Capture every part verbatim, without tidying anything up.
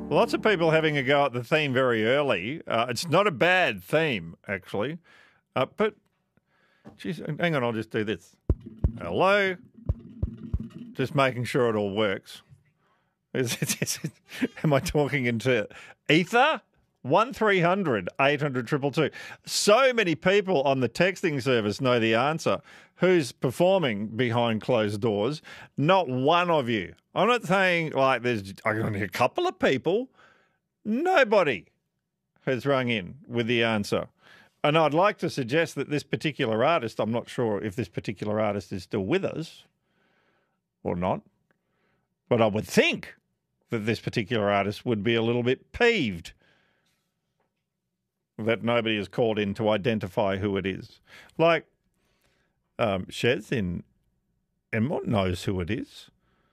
Lots of people having a go at the theme very early. Uh, it's not a bad theme, actually. Uh, but, geez, hang on, I'll just do this. Hello. Just making sure it all works. Is it, is it, am I talking into ether? one three hundred eight hundred two two two. So many people on the texting service know the answer. Who's performing behind closed doors? Not one of you. I'm not saying like there's only a couple of people. Nobody has rung in with the answer. And I'd like to suggest that this particular artist, I'm not sure if this particular artist is still with us or not, but I would think that this particular artist would be a little bit peeved that nobody has called in to identify who it is. Like, um, Shez in Enmont knows who it is.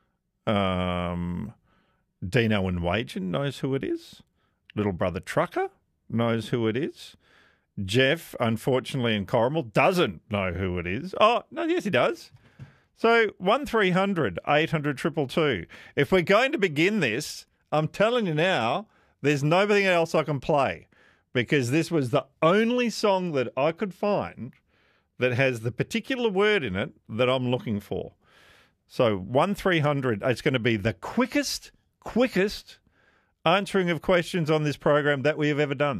Um, Dino and Wagen knows who it is. Little Brother Trucker knows who it is. Jeff, unfortunately, in Corrimal, doesn't know who it is. Oh, no, yes, he does. So, one three hundred eight hundred two two two. If we're going to begin this, I'm telling you now, there's nobody else I can play, because this was the only song that I could find that has the particular word in it that I'm looking for. So one three hundred, it's going to be the quickest, quickest answering of questions on this program that we have ever done.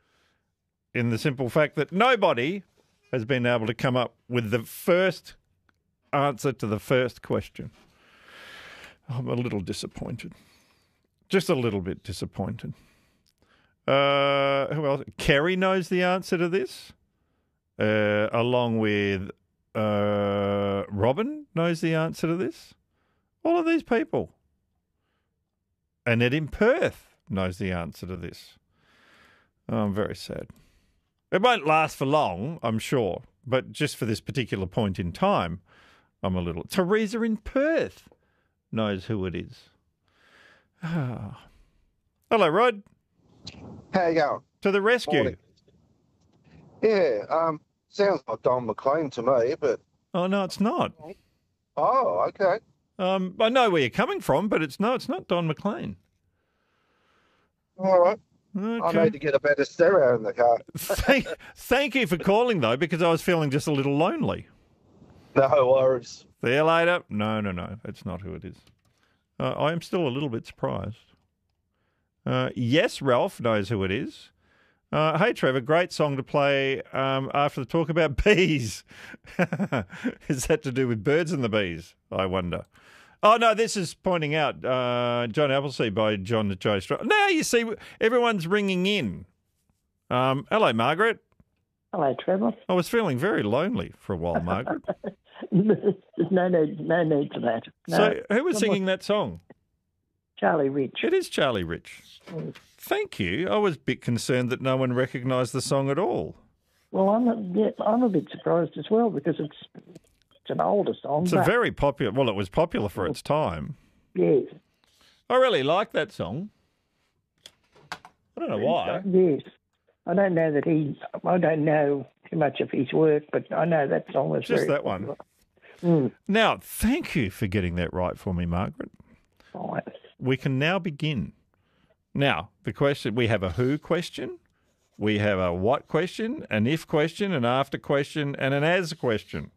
In the simple fact that nobody has been able to come up with the first answer to the first question. I'm a little disappointed. Just a little bit disappointed. Uh, who else? Kerry knows the answer to this, uh, along with uh, Robin knows the answer to this. All of these people. Annette in Perth knows the answer to this. Oh, I'm very sad. It won't last for long, I'm sure, but just for this particular point in time, I'm a little... Teresa in Perth knows who it is. Oh. Hello, Rod. How you going? To the rescue. Morning. Yeah, um, sounds like Don McLean to me, but... Oh, no, it's not. Oh, okay. Um, I know where you're coming from, but it's no, it's not Don McLean. All right. Okay. I need to get a better stereo in the car. thank, thank you for calling, though, because I was feeling just a little lonely. No worries. See you later. No, no, no, it's not who it is. Uh, I am still a little bit surprised. Uh, yes, Ralph knows who it is. Uh, hey, Trevor, great song to play um, after the talk about bees. Is that to do with birds and the bees, I wonder? Oh, no, this is pointing out uh, John Appleseed by John the Joe Strong. Now you see everyone's ringing in. Um, hello, Margaret. Hello, Trevor. I was feeling very lonely for a while, Margaret. There's no need, no need for that. No. So who was singing that song? Charlie Rich. It is Charlie Rich. Mm. Thank you. I was a bit concerned that no one recognised the song at all. Well, I'm a, yeah, I'm a bit surprised as well because it's it's an older song. It's but, a very popular... Well, it was popular for its time. Yes. I really like that song. I don't know why. Yes. I don't know that he... I don't know too much of his work, but I know that song was Just very that one. Mm. Now, thank you for getting that right for me, Margaret. Right. We can now begin. Now, the question... We have a who question. We have a what question, an if question, an after question, and an as question.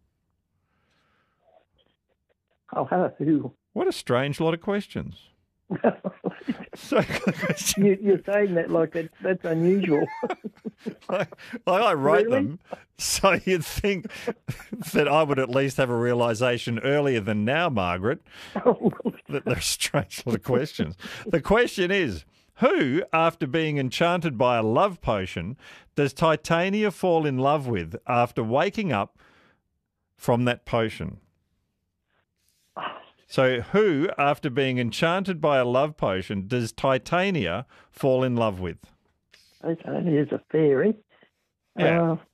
I'll have a who. What a strange lot of questions. So, you, you're saying that like that, that's unusual. I, I wrote Really? them, so you'd think that I would at least have a realisation earlier than now, Margaret, that they're a strange lot of questions. The question is, who, after being enchanted by a love potion, does Titania fall in love with after waking up from that potion? So who, after being enchanted by a love potion, does Titania fall in love with? Okay, here's a fairy. Yeah. Uh,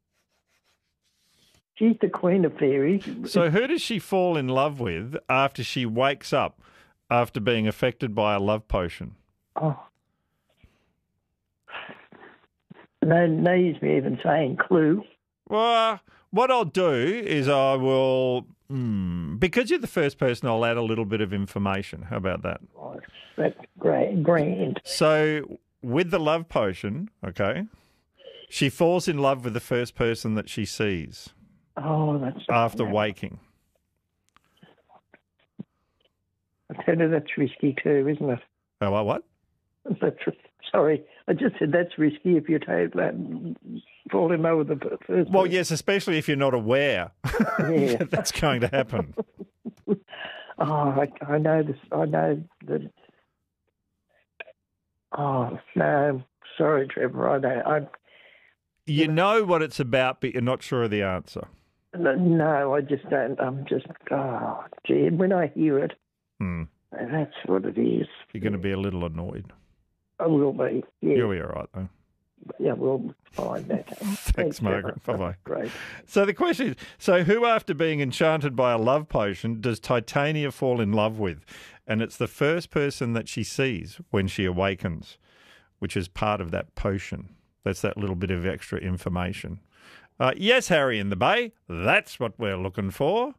she's the queen of fairies. So who does she fall in love with after she wakes up after being affected by a love potion? Oh. No, no use me even saying clue. Well, what I'll do is I will, mm, because you're the first person, I'll add a little bit of information. How about that? Oh, that's great. grand. So with the love potion, okay, she falls in love with the first person that she sees Oh, that's after no. waking. I tell you, that's risky too, isn't it? Oh, well, what? That's, sorry, I just said that's risky if you take that, fall in love with the per- first. Well, person. yes, especially if you're not aware Yeah. that that's going to happen. Oh, I, I know this. I know that. Oh no, sorry, Trevor. I know. I You know what it's about, but you're not sure of the answer. no, I just don't. I'm just. Oh, gee, when I hear it, Hmm. that's what it is. You're going to be a little annoyed. I will be. Yeah, You'll be all right, though. yeah, we'll find that. Thanks, Margaret. Trevor. Bye-bye. Great. So the question is, so who, after being enchanted by a love potion, does Titania fall in love with? And it's the first person that she sees when she awakens, which is part of that potion. That's that little bit of extra information. Uh, yes, Harry in the Bay, that's what we're looking for.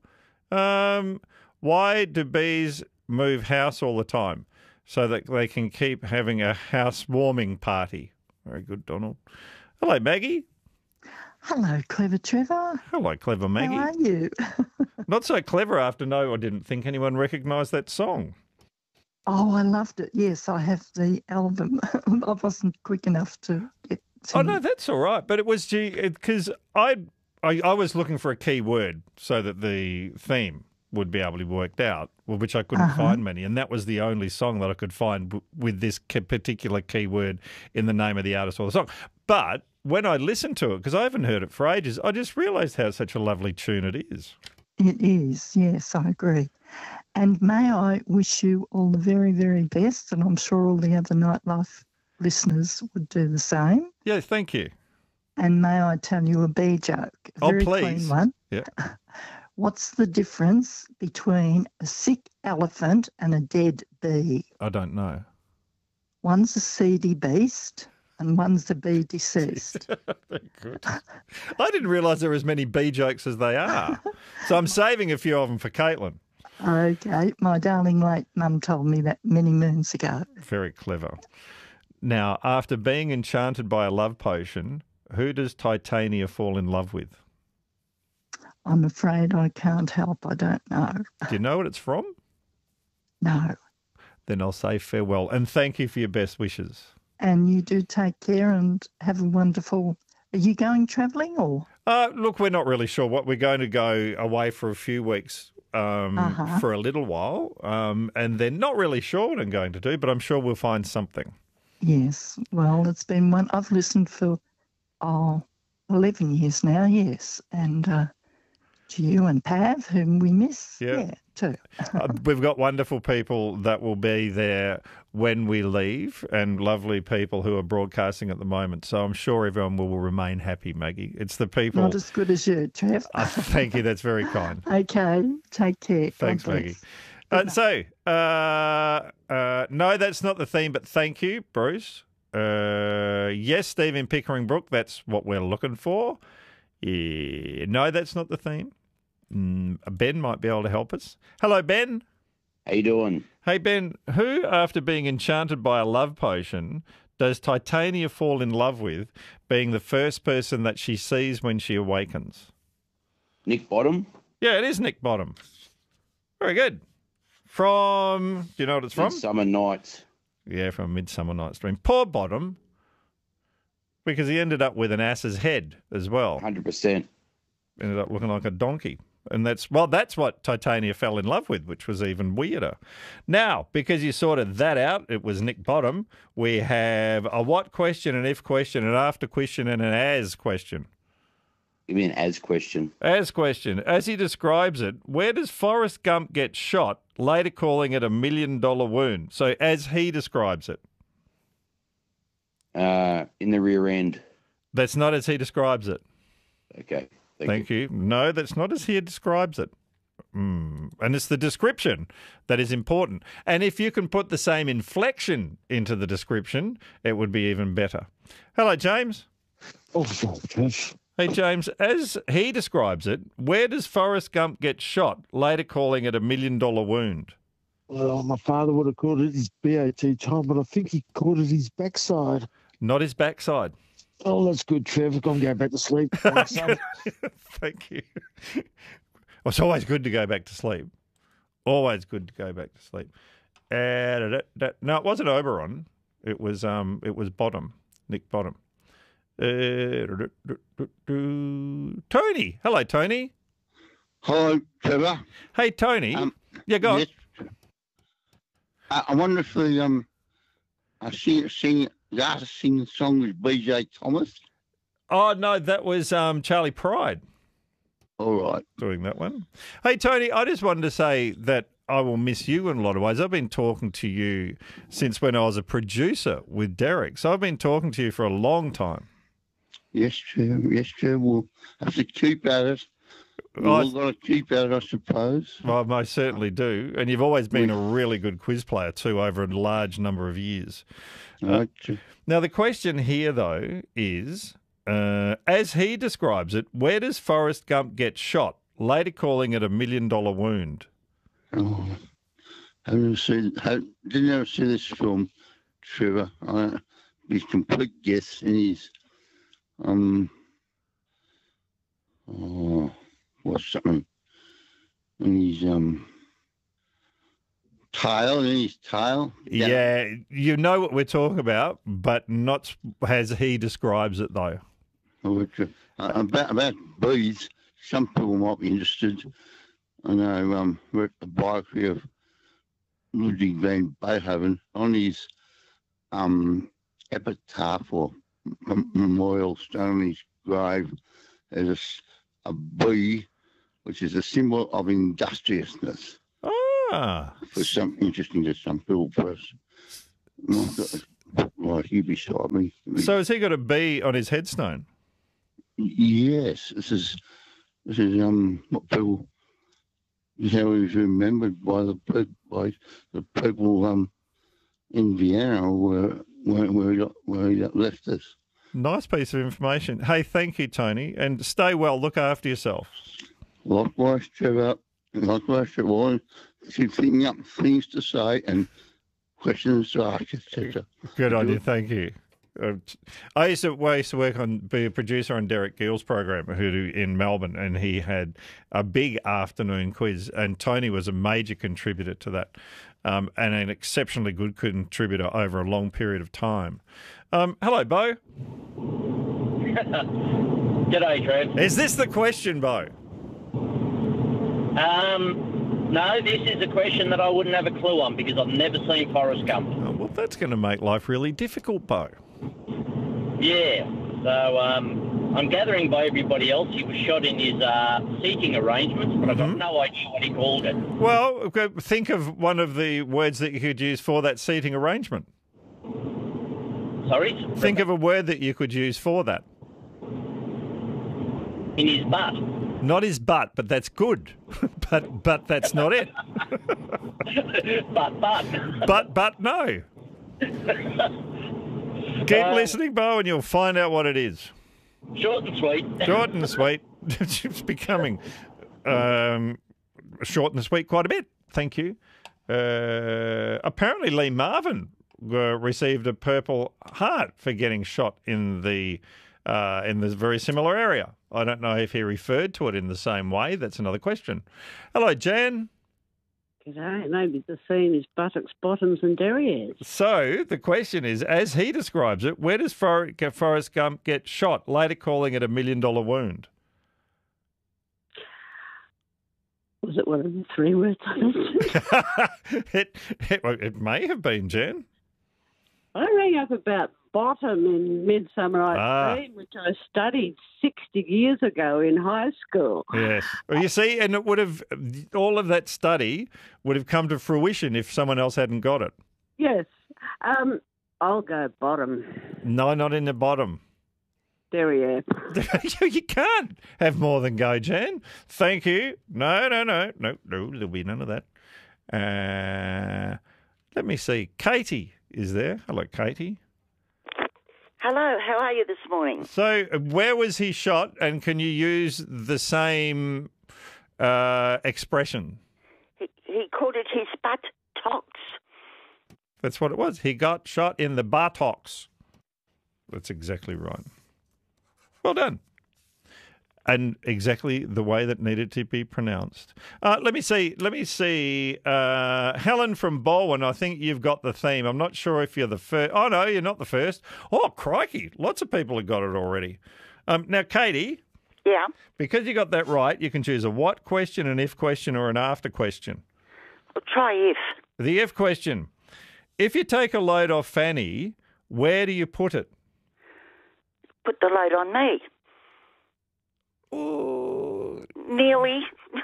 Um, why do bees move house all the time? So that they can keep having a housewarming party. Very good, Donald. Hello, Maggie. Hello, clever Trevor. Hello, clever Maggie. How are you? Not so clever after no, I didn't think anyone recognised that song. Oh, I loved it. Yes, I have the album. I wasn't quick enough to get to Oh, no, that's all right. But it was because I, I I was looking for a key word so that the theme would be able to be worked out, well, which I couldn't Uh-huh. find many. And that was the only song that I could find w- with this k- particular keyword in the name of the artist or the song. But when I listened to it, because I haven't heard it for ages, I just realised how such a lovely tune it is. It is, yes, I agree. And may I wish you all the very, very best, and I'm sure all the other Nightlife listeners would do the same. Yeah, thank you. And may I tell you a bee joke? A Oh, very please. clean one. Yeah. What's the difference between a sick elephant and a dead bee? I don't know. One's a seedy beast and one's a bee deceased. Very good. I didn't realise there were as many bee jokes as they are. So I'm saving a few of them for Caitlin. Okay, my darling late mum told me that many moons ago. Very clever. Now, after being enchanted by a love potion, who does Titania fall in love with? I'm afraid I can't help. I don't know. Do you know what it's from? No. Then I'll say farewell and thank you for your best wishes. And you do take care and have a wonderful. Are you going travelling or? Uh, look, we're not really sure what we're going to go away for a few weeks um, Uh-huh. for a little while, um, and then not really sure what I'm going to do, but I'm sure we'll find something. Yes. Well, it's been one. I've listened for oh, eleven years now. Yes, and uh, to you and Pav, whom we miss. Yeah. Yeah, too. Uh, we've got wonderful people that will be there when we leave and lovely people who are broadcasting at the moment. So I'm sure everyone will remain happy, Maggie. It's the people. Not as good as you, Trev. Uh, thank you. That's very kind. Okay. Take care. God Thanks, bless. Maggie. Uh, so, uh, uh, no, that's not the theme, but thank you, Bruce. Uh, yes, Stephen Pickering Brook, that's what we're looking for. Yeah, no, that's not the theme. Mm, Ben might be able to help us. Hello, Ben. How you doing? Hey, Ben, who, after being enchanted by a love potion, does Titania fall in love with, being the first person that she sees when she awakens? Nick Bottom? Yeah, it is Nick Bottom. Very good. From, do you know what it's from? Summer Nights. Yeah, from Midsummer Night's Dream. Poor Bottom, because he ended up with an ass's head as well. one hundred percent. Ended up looking like a donkey. And that's, well, that's what Titania fell in love with, which was even weirder. Now, because you sorted that out, it was Nick Bottom, we have a what question, an if question, an after question, and an as question. Give me an as question. As question, as he describes it, where does Forrest Gump get shot, later calling it a million dollar wound? So as he describes it. Uh, in the rear end. That's not as he describes it. Okay. Thank, Thank you. you. No, that's not as he describes it. Mm. And it's the description that is important. And if you can put the same inflection into the description, it would be even better. Hello, James. Oh, gosh. Hey, James, as he describes it, where does Forrest Gump get shot, later calling it a million dollar wound? Well, my father would have called it his B A T time, but I think he called it his backside. Not his backside. Oh, that's good, Trev. I'm going back to sleep. Thanks, son. Thank you. Well, it's always good to go back to sleep. Always good to go back to sleep. Uh, da, da, da. No, it wasn't Oberon. It was um, it was Bottom, Nick Bottom. Uh, da, da, da, da, da. Tony, hello, Tony. Hello, Trevor. Hey, Tony. Um, yeah, go on. Yes. I, I wonder if the um, I sing, sing, the artist singing the song was B J Thomas. Oh no, that was um, Charlie Pride. All right. Doing that one. Hey, Tony, I just wanted to say that I will miss you in a lot of ways. I've been talking to you since when I was a producer with Derek. So I've been talking to you for a long time. Yes, Trevor. Yes, Trevor. We'll have to keep at it. We've all got to keep at it, I suppose. Well, I most certainly do. And you've always been a really good quiz player, too, over a large number of years. Uh, now, the question here, though, is... Uh, as he describes it, where does Forrest Gump get shot, later calling it a million-dollar wound? Oh, I haven't seen, have, didn't ever see this film, Trevor. I, his complete guess in his, um, oh, what's something, in his, um, tail, in his tail. Yeah, yeah, you know what we're talking about, but not as he describes it, though. Uh, about about bees, some people might be interested. I know um, read the biography of Ludwig van Beethoven on his um, epitaph or m- memorial stone on his grave. There's a, a bee, which is a symbol of industriousness. Ah, for some interesting to some people. Person, right here beside me. So has he got a bee on his headstone? Yes, this is this is um what people is how he's remembered by the by the people um in Vienna where where where he, where he left us. Nice piece of information. Hey, thank you, Tony, and stay well. Look after yourself. Likewise, Trevor. Likewise, Trevor. Keep thinking up things to say and questions to ask, et cetera. Good on you. Thank you. Uh, I used to, I used to work on, be a producer on Derek Gill's program who in Melbourne, and he had a big afternoon quiz, and Tony was a major contributor to that, um, and an exceptionally good contributor over a long period of time. Um, hello, Bo. G'day, Trev. Is this the question, Bo? Um, no, this is a question that I wouldn't have a clue on because I've never seen Forrest Gump. Oh, well, that's going to make life really difficult, Bo. Yeah, so um, I'm gathering by everybody else he was shot in his uh, seating arrangements, but I've got Mm-hmm. no idea what he called it. Well, think of one of the words that you could use for that seating arrangement. Sorry? Think of a word that you could use for that. In his butt. Not his butt, but that's good. but but that's not it. but but. But but no. Keep Uh, listening, Bo, and you'll find out what it is. Short and sweet. Short and sweet. It's becoming um, short and sweet quite a bit. Thank you. Uh, apparently, Lee Marvin uh, received a Purple Heart for getting shot in the uh, in this very similar area. I don't know if he referred to it in the same way. That's another question. Hello, Jan. G'day. Maybe the scene is buttocks, bottoms and derrieres. So the question is, as he describes it, where does For- Forrest Gump get shot, later calling it a million-dollar wound? Was it one of the three words I mentioned? it, it, it may have been, Jan. I rang up about bottom in Midsummer Night's Ah. Dream, which I studied sixty years ago in high school. Yes. Well, you see, and it would have, all of that study would have come to fruition if someone else hadn't got it. Yes. Um, I'll go bottom. No, not in the bottom. Derriere. You can't have more than go, Jan. Thank you. No, no, no, no, no, there'll be none of that. Uh, let me see. Katie is there. Hello, Katie. Hello, how are you this morning? So, uh, where was he shot, and can you use the same uh, expression? He, he called it his butt buttocks. That's what it was. He got shot in the buttocks. That's exactly right. Well done. And exactly the way that needed to be pronounced. Uh, let me see. Let me see. Uh, Helen from Baldwin, I think you've got the theme. I'm not sure if you're the first. Oh, no, you're not the first. Oh, crikey. Lots of people have got it already. Um, now, Katie. Yeah. Because you got that right, you can choose a what question, an if question, or an after question. Well, try if. The if question. If you take a load off Fanny, where do you put it? Put the load on me. Oh. Nearly.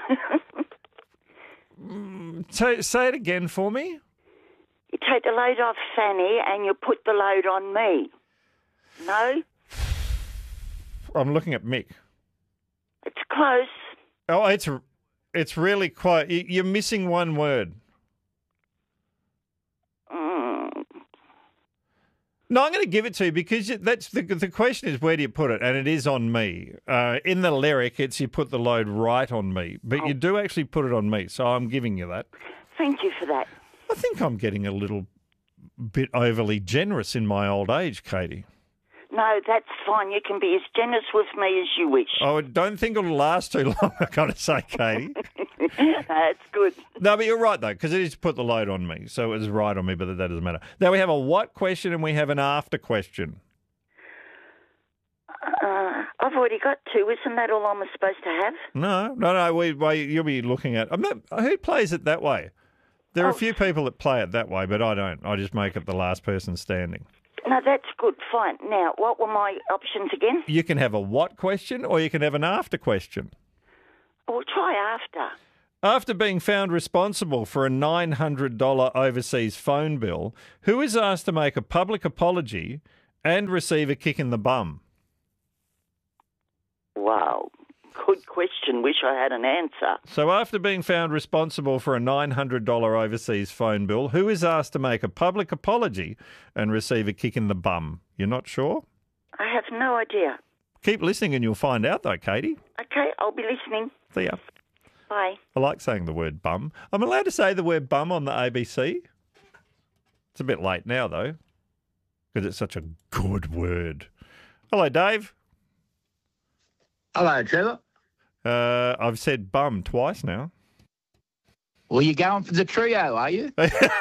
Say, say it again for me. You take the load off Fanny and you put the load on me. No? I'm looking at Mick. It's close. Oh, it's it's really quite. You're missing one word. Mm. No, I'm going to give it to you because that's the the question is where do you put it, and it is on me. Uh, in the lyric, it's you put the load right on me, but oh. you do actually put it on me, so I'm giving you that. Thank you for that. I think I'm getting a little bit overly generous in my old age, Katie. No, that's fine. You can be as generous with me as you wish. I don't think it'll last too long, I've got to say, Katie. That's good. No, but you're right, though, because it is to put the load on me. So it was right on me, but that doesn't matter. Now we have a what question and we have an after question. Uh, I've already got two. Isn't that all I'm supposed to have? No, no, no. We, we, you'll be looking at... I'm not, who plays it that way? There are oh. a few people that play it that way, but I don't. I just make it the last person standing. No, that's good. Fine. Now, what were my options again? You can have a what question or you can have an after question. We'll try after. After being found responsible for a nine hundred dollars overseas phone bill, who is asked to make a public apology and receive a kick in the bum? Wow. Good question. Wish I had an answer. So after being found responsible for a nine hundred dollars overseas phone bill, who is asked to make a public apology and receive a kick in the bum? You're not sure? I have no idea. Keep listening and you'll find out, though, Katie. Okay, I'll be listening. See ya. Bye. I like saying the word bum. I'm allowed to say the word bum on the A B C. It's a bit late now, though, because it's such a good word. Hello, Dave. Hello, Trevor. Uh, I've said bum twice now. Well, you're going for the trio, are you?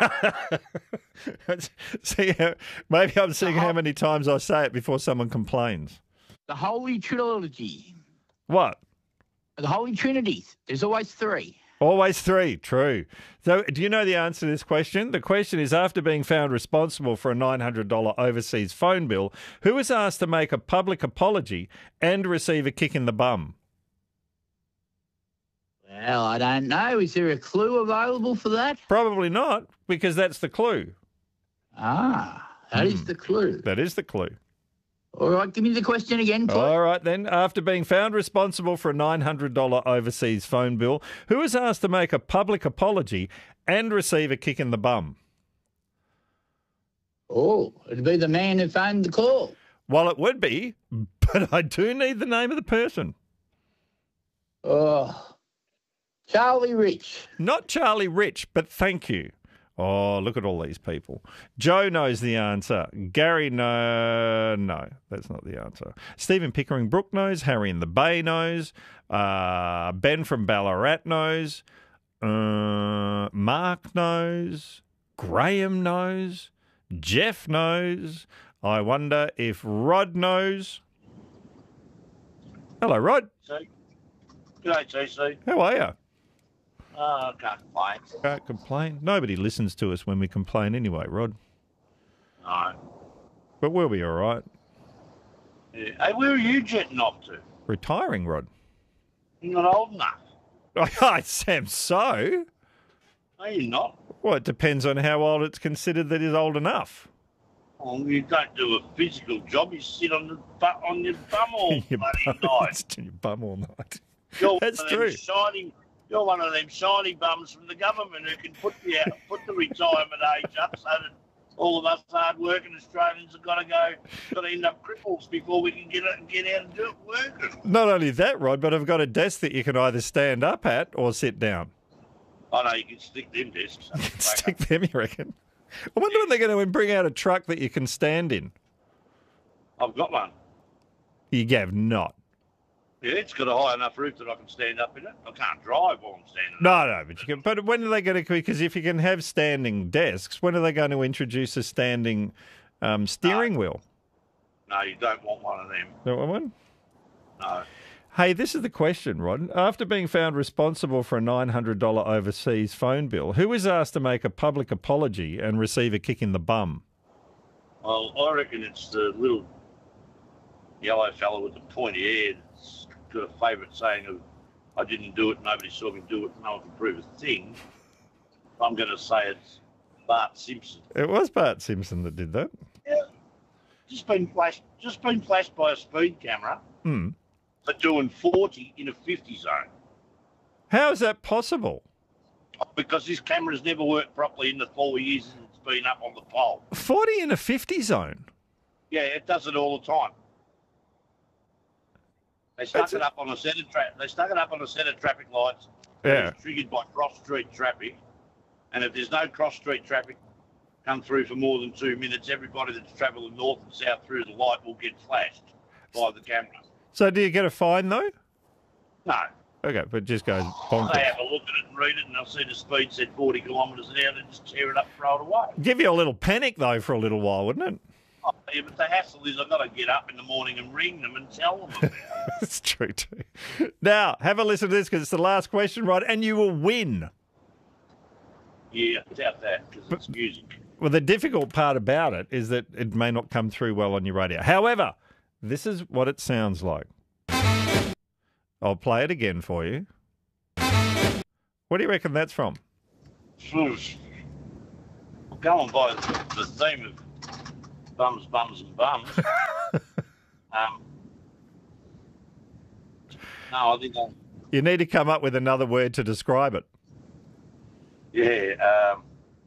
See, maybe I'm seeing how many times I say it before someone complains. The Holy Trilogy. What? The Holy Trinity. There's always three. Always three, true. So do you know the answer to this question? The question is, after being found responsible for a nine hundred dollars overseas phone bill, who was asked to make a public apology and receive a kick in the bum? Well, I don't know. Is there a clue available for that? Probably not, because that's the clue. Ah, that mm. is the clue. That is the clue. All right, give me the question again, please. All right, then. After being found responsible for a nine hundred dollars overseas phone bill, who was asked to make a public apology and receive a kick in the bum? Oh, it'd be the man who phoned the call. Well, it would be, but I do need the name of the person. Oh, Charlie Rich. Not Charlie Rich, but thank you. Oh, look at all these people. Joe knows the answer. Gary, no, no, that's not the answer. Stephen Pickering Brook knows. Harry in the Bay knows. Uh, Ben from Ballarat knows. Uh, Mark knows. Graham knows. Jeff knows. I wonder if Rod knows. Hello, Rod. G'day, T C. How are you? Oh, I can't complain. Can't complain. Nobody listens to us when we complain anyway, Rod. No. But we'll be all right. Yeah. Hey, where are you jetting off to? Retiring, Rod. You're not old enough. I Sam, so? No, you're not. Well, it depends on how old it's considered that is old enough. Well, you don't do a physical job. You sit on the butt on your bum all your bloody bum, night. Sit on your bum all night. You're That's one of them true. Shiny, you're one of them shiny bums from the government who can put the put the retirement age up so that all of us hard-working Australians have got to go, got to end up cripples before we can get out, get out and do it working. Not only that, Rod, but I've got a desk that you can either stand up at or sit down. I know you can stick them desks. Stick them, you reckon? I wonder when they're going to bring out a truck that you can stand in. I've got one. You have not. Yeah, it's got a high enough roof that I can stand up in it. I can't drive while I'm standing. No, no, but you can. But when are they going to? Because if you can have standing desks, when are they going to introduce a standing um, steering no. wheel? No, you don't want one of them. Don't want one? No. Hey, this is the question, Rod. After being found responsible for a nine hundred dollars overseas phone bill, who was asked to make a public apology and receive a kick in the bum? Well, I reckon it's the little yellow fella with the pointy hair that's got a favourite saying of, I didn't do it, nobody saw me do it, no one can prove a thing. I'm going to say it's Bart Simpson. It was Bart Simpson that did that. Yeah. Just been flashed, just been flashed by a speed camera Hmm. for doing forty in a fifty zone. How is that possible? Because this camera's never worked properly in the four years since it's been up on the pole. forty in a fifty zone? Yeah, it does it all the time. They stuck That's it up on a set of tra- They stuck it up on a set of traffic lights. Yeah. It's triggered by cross street traffic, and if there's no cross street traffic come through for more than two minutes, everybody that's travelling north and south through the light will get flashed by the camera. So do you get a fine, though? No. Okay, but it just goes They bonkers. have a look at it and read it, and they'll see the speed said forty kilometres an hour, and just tear it up and throw it away. Give you a little panic, though, for a little while, wouldn't it? Oh, yeah, but the hassle is I've got to get up in the morning and ring them and tell them about it. It's true, too. Now, have a listen to this, because it's the last question, Rod, and you will win. Yeah, I doubt that, because it's music. Well, the difficult part about it is that it may not come through well on your radio. However, this is what it sounds like. I'll play it again for you. What do you reckon that's from? Going by the theme of bums, bums, and bums. um, no, I think I'm, You need to come up with another word to describe it. yeah. Um,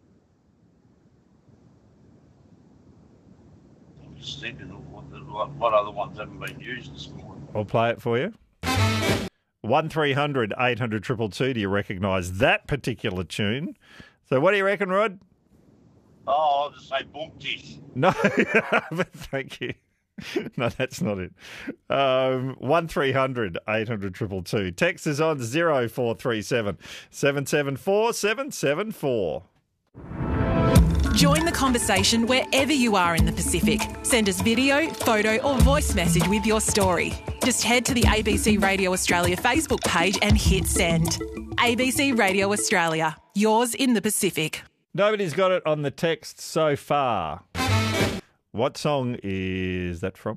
I'm just thinking of what, the, what, what other ones haven't been used this morning. I'll play it for you. one three hundred eight hundred two two two. Do you recognise that particular tune? So what do you reckon, Rod? Oh, I'll just say boomtish. No, but thank you. No, that's not it. Um, one three hundred eight hundred two two two. Text is on zero four three seven seven seven four seven seven four. Join the conversation wherever you are in the Pacific. Send us video, photo or voice message with your story. Just head to the A B C Radio Australia Facebook page and hit send. A B C Radio Australia, yours in the Pacific. Nobody's got it on the text so far. What song is that from?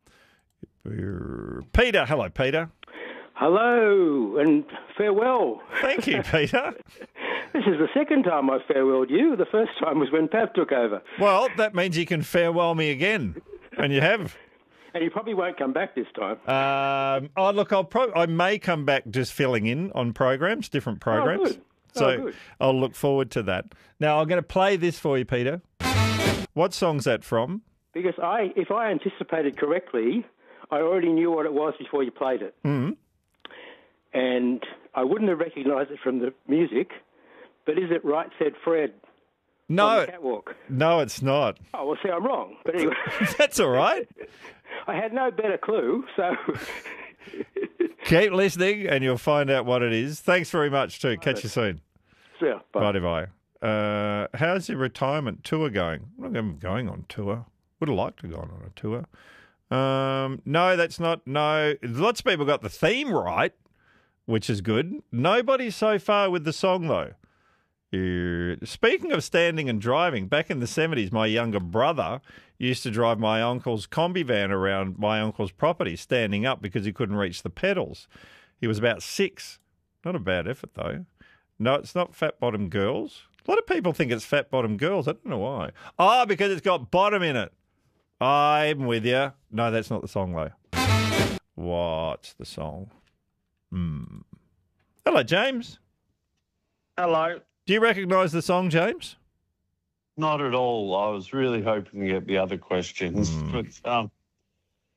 Peter. Hello, Peter. Hello and farewell. Thank you, Peter. This is the second time I've farewelled you. The first time was when Pav took over. Well, that means you can farewell me again, and you have. And you probably won't come back this time. Um, oh, look, I'll pro- I may come back just filling in on programs, different programs. Oh, good. So Oh, good. I'll look forward to that. Now, I'm going to play this for you, Peter. What song's that from? Because I, if I anticipated correctly, I already knew what it was before you played it. Mm. And I wouldn't have recognised it from the music, but is it Right Said Fred on No, the catwalk? no, it's not. Oh, well, see, I'm wrong. But anyway. That's all right. I had no better clue, so... Keep listening and you'll find out what it is. Thanks very much, too. Catch you soon. See ya. Bye. Righty bye. Uh, how's your retirement tour going? I'm not going on tour. Would have liked to go on a tour. Um, no, that's not. No, lots of people got the theme right, which is good. Nobody so far with the song, though. Uh, speaking of standing and driving, back in the seventies, my younger brother used to drive my uncle's combi van around my uncle's property, standing up because he couldn't reach the pedals. He was about six. Not a bad effort, though. No, it's not Fat Bottom Girls. A lot of people think it's Fat Bottom Girls. I don't know why. Oh, because it's got bottom in it. I'm with you. No, that's not the song, though. What's the song? Hmm. Hello, James. Hello. Do you recognise the song, James? Not at all. I was really hoping to get the other questions, but um,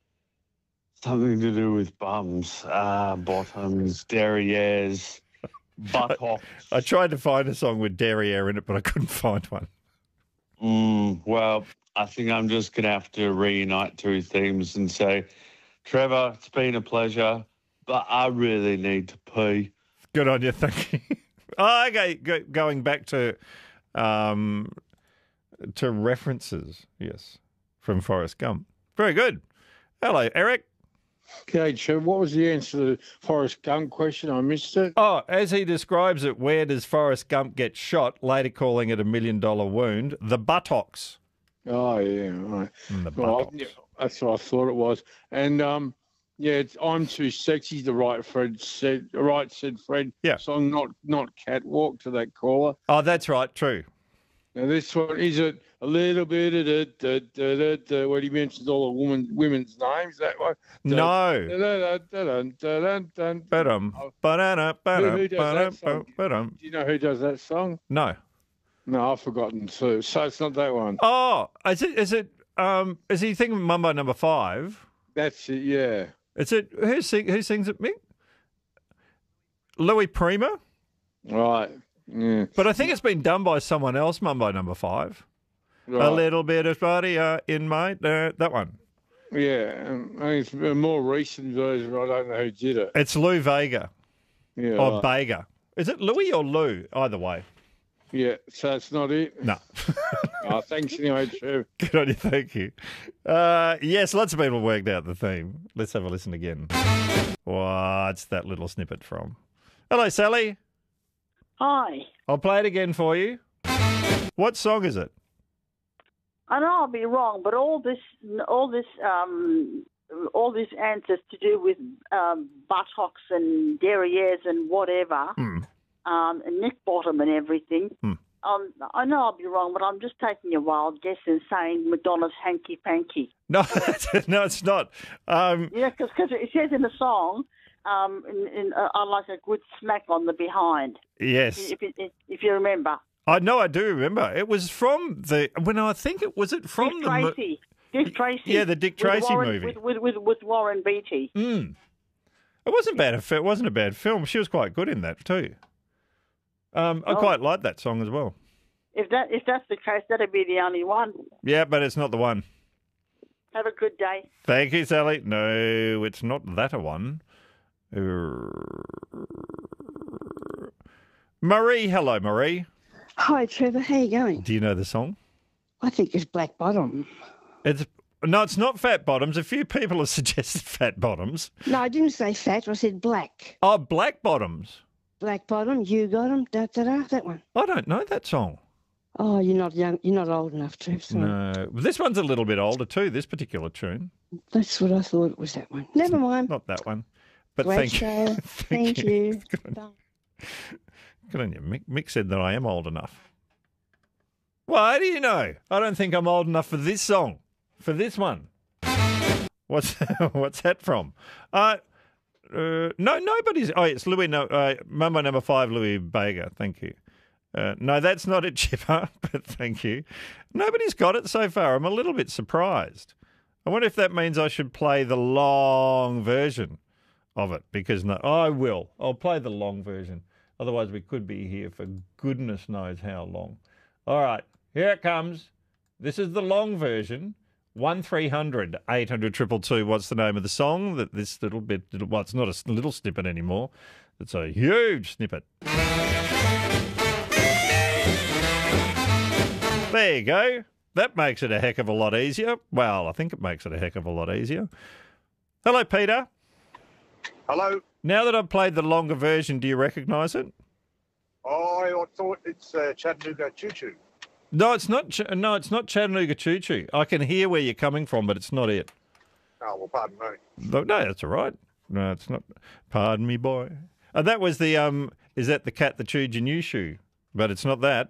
something to do with bums, uh, bottoms, derrieres, Buttocks. I tried to find a song with derriere in it, but I couldn't find one. Mm, well, I think I'm just going to have to reunite two themes and say, Trevor, it's been a pleasure, but I really need to pee. Good on you, thank you. Oh, okay, go, going back to um, to references, yes, from Forrest Gump. Very good. Hello, Eric. Okay, Trevor, what was the answer to the Forrest Gump question? I missed it. Oh, as he describes it, where does Forrest Gump get shot, later calling it a million-dollar wound? The buttocks. Oh, yeah, right. The Well, buttocks. yeah, that's what I thought it was. And, um, yeah, it's, I'm too sexy, the right Fred said, right said Fred. Yeah. Song, not, not catwalk to that caller. Oh, that's right, true. Now, this one, is it a little bit of the, the, the, the, the when he mentions all the woman, women's names, that one? No. Ba-dum, Ba-dum, ba-da-da, ba-dum, Who does ba-dum, that song? ba-dum. Do you know who does that song? No. No, I've forgotten too. So it's not that one. Oh, is it? Is it? Um, is he thinking Mumbo Number Five? That's it. Yeah. Is it? Who sing? Who sings it? Mick? Louis Prima. Right. Yeah. But I think it's been done by someone else. Mumbo Number Five. Right. A little bit of body uh, in my uh, that one. Yeah. Um, I think it's a more recent version. I don't know who did it. It's Lou Vega Yeah. or right. Vega. Is it Louis or Lou? Either way. Yeah. So it's not it. No. Oh, thanks anyway, Trev. Good on you. Thank you. Uh, yes, lots of people worked out the theme. Let's have a listen again. What's that little snippet from? Hello, Sally. Hi. I'll play it again for you. What song is it? I know I'll be wrong, but all this, all this, um, all these answers to do with um, buttocks and derrieres and whatever, Hmm. um, and neck bottom and everything. Hmm. Um, I know I'll be wrong, but I'm just taking a wild guess and saying Madonna's Hanky Panky. No, no, it's not. Um, Yeah, because it says in the song, um, in, in, uh, I like a good smack on the behind. yes. If, if, if you remember. I know, I do remember. It was from the, when I think it, was it from Dick the... mo- Tracy. Dick Tracy. Yeah, the Dick With Tracy Warren- movie. With, with, with, with Warren Beatty. Mm. It wasn't bad. It wasn't a bad film. She was quite good in that too. Um, I Oh. quite liked that song as well. If that if that's the case, that'd be the only one. Yeah, but it's not the one. Have a good day. Thank you, Sally. No, it's not that a one. Marie, hello, Marie. Hi, Trevor. How you going? Do you know the song? I think it's Black Bottom. It's no, it's not Fat Bottoms. A few people have suggested Fat Bottoms. No, I didn't say fat. I said black. Oh, Black Bottoms. Black Bottom. You got 'em. Da da da. That one. I don't know that song. Oh, you're not young. You're not old enough, Trev. Sorry. No, this one's a little bit older too. This particular tune. That's what I thought it was. That one. Never mind. Not that one. But Great thank you. show. Thank you. Good on, good on you. Mick, Mick said that I am old enough. Well, how do you know? I don't think I'm old enough for this song. For this one. What's what's that from? Uh, uh, no, nobody's. Oh, it's Louis. No, uh, Mumbo Number Five, Louis Vega. Thank you. Uh, no, that's not it, Chipper. But thank you. Nobody's got it so far. I'm a little bit surprised. I wonder if that means I should play the long version of it, because no, I will. I'll play the long version. Otherwise, we could be here for goodness knows how long. All right, here it comes. This is the long version. One three hundred eight hundred two two two. What's the name of the song? That this little bit. Little, well, it's not a little snippet anymore. It's a huge snippet. There you go. That makes it a heck of a lot easier. Well, I think it makes it a heck of a lot easier. Hello, Peter. Hello. Now that I've played the longer version, do you recognise it? Oh, I thought it's uh, Chattanooga Choo Choo. No, it's not. Ch- no, it's not Chattanooga Choo Choo. I can hear where you're coming from, but it's not it. Oh, well, pardon me. No, no, that's all right. No, it's not. Pardon me, boy. Uh, that was the um. Is that the cat that chewed your new shoe? But it's not that.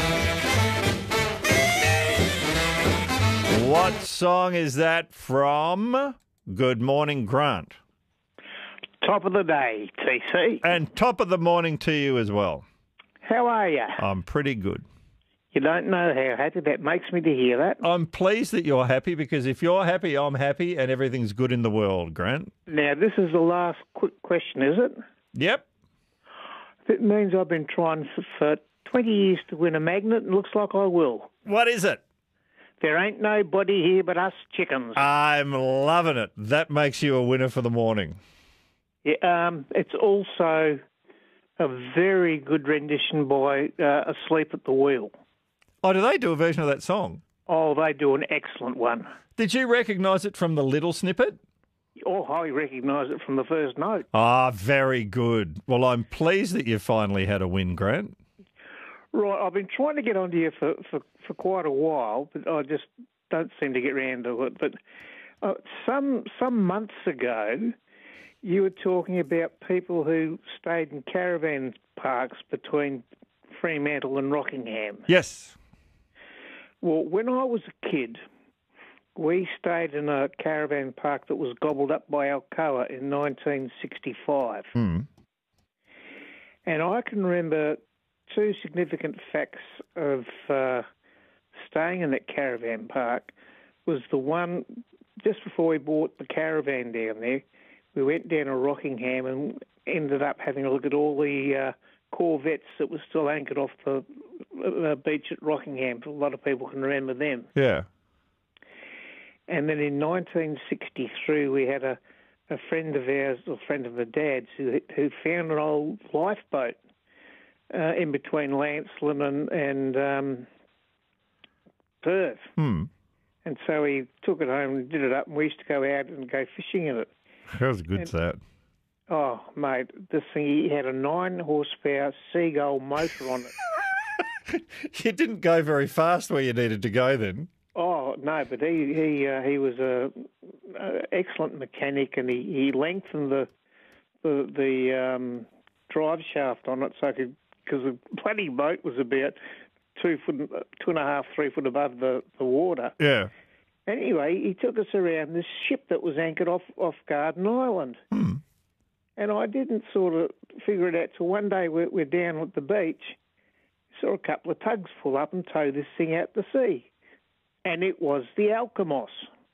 What song is that from? Good morning, Grant. Top of the day, T C. And top of the morning to you as well. How are you? I'm pretty good. You don't know how happy that makes me to hear that. I'm pleased that you're happy, because if you're happy, I'm happy, and everything's good in the world, Grant. Now, this is the last quick question, is it? Yep. It means I've been trying for, for twenty years to win a magnet, and looks like I will. What is it? There ain't nobody here but us chickens. I'm loving it. That makes you a winner for the morning. Yeah, um, it's also a very good rendition by uh, Asleep at the Wheel. Oh, do they do a version of that song? Oh, they do an excellent one. Did you recognise it from the little snippet? Oh, I recognise it from the first note. Ah, very good. Well, I'm pleased that you finally had a win, Grant. Right, I've been trying to get onto you for, for, for quite a while, but I just don't seem to get round to it. But uh, some some months ago, you were talking about people who stayed in caravan parks between Fremantle and Rockingham. Yes. Well, when I was a kid, we stayed in a caravan park that was gobbled up by Alcoa in nineteen sixty-five. Hmm. And I can remember two significant facts of uh, staying in that caravan park. Was the one, just before we bought the caravan down there, we went down to Rockingham and ended up having a look at all the uh, Corvettes that were still anchored off the, the beach at Rockingham. A lot of people can remember them. Yeah. And then in nineteen sixty-three, we had a, a friend of ours, or friend of my dad's, who, who found an old lifeboat uh, in between Lancelin and, and um, Perth. Hmm. And so he took it home and did it up, and we used to go out and go fishing in it. That was good, And- that. Oh, mate, this thing, he had a nine horsepower Seagull motor on it. You didn't go very fast where you needed to go then. Oh no, but he he uh, he was a, a excellent mechanic, and he, he lengthened the the the um, drive shaft on it so because the bloody boat was about two foot, two and a half, three foot above the, the water. Yeah. Anyway, he took us around this ship that was anchored off off Garden Island, hmm. and I didn't sort of figure it out till one day we're, we're down at the beach, saw a couple of tugs pull up and tow this thing out to sea. And it was the Alkimos.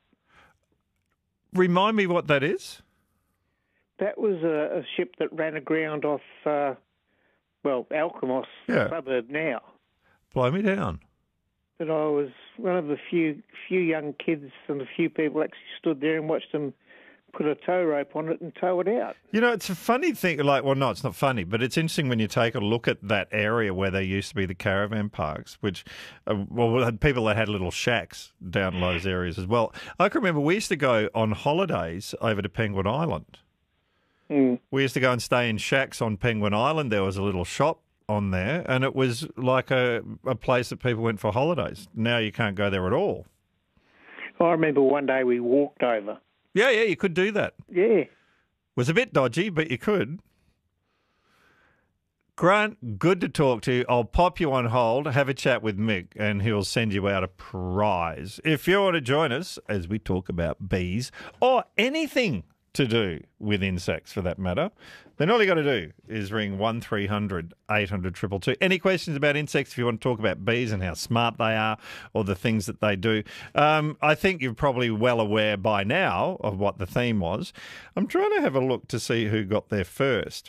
Remind me what that is. That was a, a ship that ran aground off, uh, well, Alkimos Yeah. suburb now. Blow me down. But I was one of the few few young kids and a few people actually stood there and watched them put a tow rope on it and tow it out. You know, it's a funny thing. Like, well, no, it's not funny, but it's interesting when you take a look at that area where there used to be the caravan parks, which, uh, well, we had people that had little shacks down those areas as well. I can remember we used to go on holidays over to Penguin Island. Mm. We used to go and stay in shacks on Penguin Island. There was a little shop on there, and it was like a, a place that people went for holidays. Now you can't go there at all. I remember one day we walked over. Yeah, yeah, you could do that. Yeah. Was a bit dodgy, but you could. Grant, good to talk to you. I'll pop you on hold, have a chat with Mick, and he'll send you out a prize. If you want to join us as we talk about bees or anything to do with insects for that matter, then all you got to do is ring one three hundred eight hundred two two two. Any questions about insects, if you want to talk about bees and how smart they are or the things that they do. Um, I think you're probably well aware by now of what the theme was. I'm trying to have a look to see who got there first.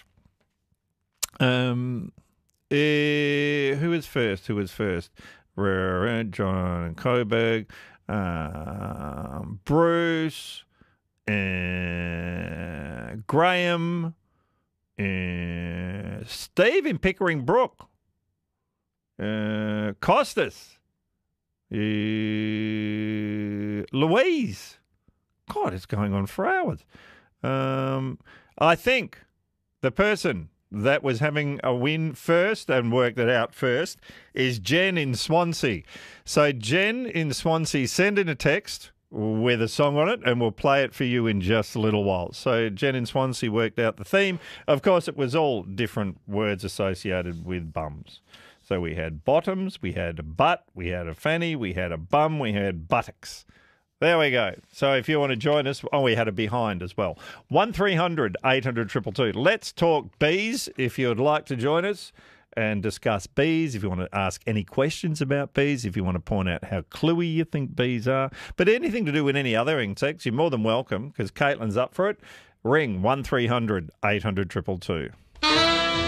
Um, eh, who was first? Who was first? John Coburg, um, Bruce, uh, Graham, uh, Steve in Pickering Brook, uh, Costas, uh, Louise. God, it's going on for hours. Um, I think the person that was having a win first and worked it out first is Jen in Swansea. So Jen in Swansea, send in a text with a song on it and we'll play it for you in just a little while. So Jen in Swansea worked out the theme. Of course, it was all different words associated with bums. So we had bottoms, we had a butt, we had a fanny, we had a bum, we had buttocks. There we go. So if you want to join us, oh, we had a behind as well. one three hundred eight hundred two two two. Let's talk bees if you would like to join us and discuss bees, if you want to ask any questions about bees, if you want to point out how cluey you think bees are. But anything to do with any other insects, you're more than welcome because Caitlin's up for it. Ring one three hundred eight hundred two two two.